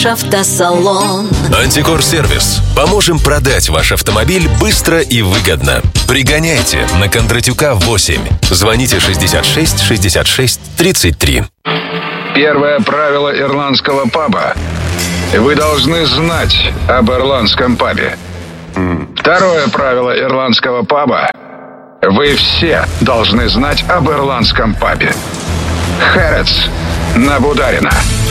наш автосалон. Антикор-сервис. Поможем продать ваш автомобиль быстро и выгодно. Пригоняйте на Кондратюка 8. Звоните 66 66 33. Первое правило ирландского паба. Вы должны знать об ирландском пабе. Второе правило ирландского паба. Вы все должны знать об ирландском пабе. Хэрротс на Бударина.